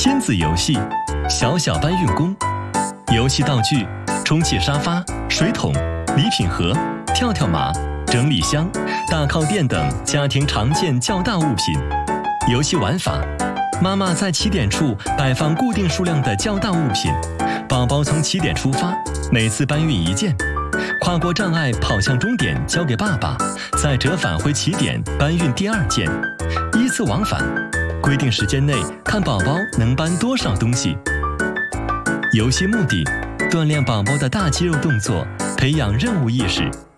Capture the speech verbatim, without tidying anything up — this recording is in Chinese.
亲子游戏，小小搬运工。游戏道具：充气沙发、水桶、礼品盒、跳跳马、整理箱、大靠垫等家庭常见较大物品。游戏玩法：妈妈在起点处摆放固定数量的较大物品，宝宝从起点出发，每次搬运一件，跨过障碍跑向终点交给爸爸，再折返回起点搬运第二件，依次往返，规定时间内看宝宝能搬多少东西。游戏目的：锻炼宝宝的大肌肉动作，培养任务意识。